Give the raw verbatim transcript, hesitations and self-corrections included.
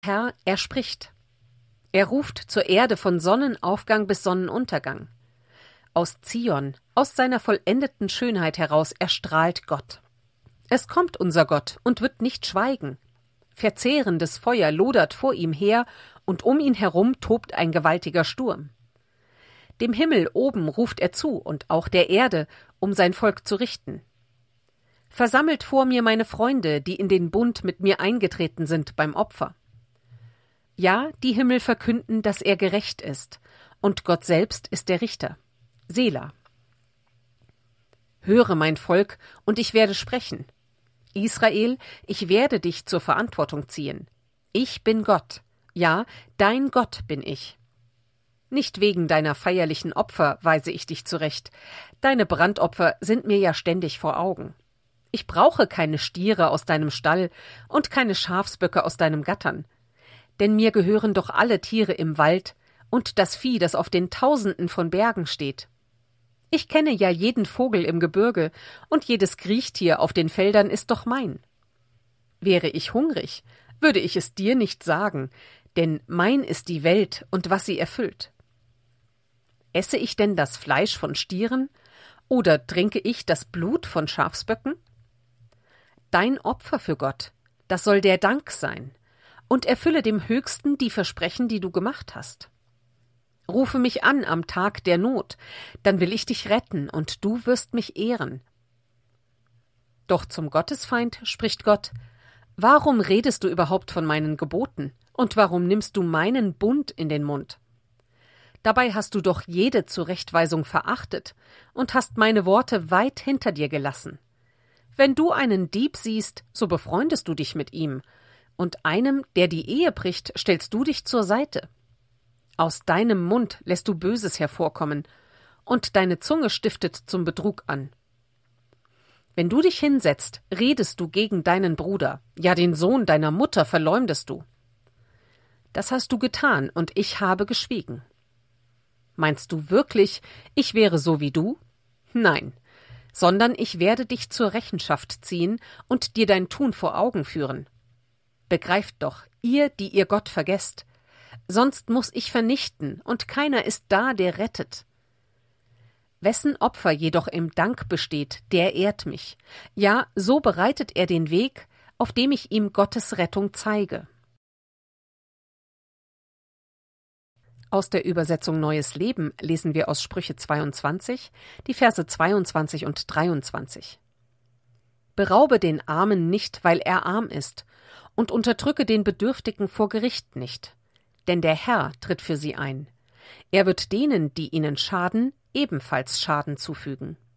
Herr, er spricht. Er ruft zur Erde von Sonnenaufgang bis Sonnenuntergang. Aus Zion, aus seiner vollendeten Schönheit heraus erstrahlt Gott. Es kommt unser Gott und wird nicht schweigen. Verzehrendes Feuer lodert vor ihm her, und um ihn herum tobt ein gewaltiger Sturm. Dem Himmel oben ruft er zu und auch der Erde, um sein Volk zu richten. Versammelt vor mir meine Freunde, die in den Bund mit mir eingetreten sind beim Opfer. Ja, die Himmel verkünden, dass er gerecht ist, und Gott selbst ist der Richter. Sela. Höre, mein Volk, und ich werde sprechen. Israel, ich werde dich zur Verantwortung ziehen. Ich bin Gott. Ja, dein Gott bin ich. Nicht wegen deiner feierlichen Opfer weise ich dich zurecht. Deine Brandopfer sind mir ja ständig vor Augen. Ich brauche keine Stiere aus deinem Stall und keine Schafsböcke aus deinem Gattern. Denn mir gehören doch alle Tiere im Wald und das Vieh, das auf den Tausenden von Bergen steht. Ich kenne ja jeden Vogel im Gebirge, und jedes Kriechtier auf den Feldern ist doch mein. Wäre ich hungrig, würde ich es dir nicht sagen, denn mein ist die Welt und was sie erfüllt. Esse ich denn das Fleisch von Stieren, oder trinke ich das Blut von Schafsböcken? Dein Opfer für Gott, das soll der Dank sein, und erfülle dem Höchsten die Versprechen, die du gemacht hast. Rufe mich an am Tag der Not, dann will ich dich retten, und du wirst mich ehren. Doch zum Gottesfeind spricht Gott: Warum redest du überhaupt von meinen Geboten, und warum nimmst du meinen Bund in den Mund? Dabei hast du doch jede Zurechtweisung verachtet und hast meine Worte weit hinter dir gelassen. Wenn du einen Dieb siehst, so befreundest du dich mit ihm, und einem, der die Ehe bricht, stellst du dich zur Seite. Aus deinem Mund lässt du Böses hervorkommen, und deine Zunge stiftet zum Betrug an. Wenn du dich hinsetzt, redest du gegen deinen Bruder, ja den Sohn deiner Mutter verleumdest du. Das hast du getan, und ich habe geschwiegen. Meinst du wirklich, ich wäre so wie du? Nein, sondern ich werde dich zur Rechenschaft ziehen und dir dein Tun vor Augen führen. Begreift doch, ihr, die ihr Gott vergesst, sonst muß ich vernichten, und keiner ist da, der rettet. Wessen Opfer jedoch im Dank besteht, der ehrt mich. Ja, so bereitet er den Weg, auf dem ich ihm Gottes Rettung zeige. Aus der Übersetzung Neues Leben lesen wir aus Sprüche zweiundzwanzig, die Verse zweiundzwanzig und dreiundzwanzig. Beraube den Armen nicht, weil er arm ist, und unterdrücke den Bedürftigen vor Gericht nicht. Denn der Herr tritt für sie ein. Er wird denen, die ihnen schaden, ebenfalls Schaden zufügen.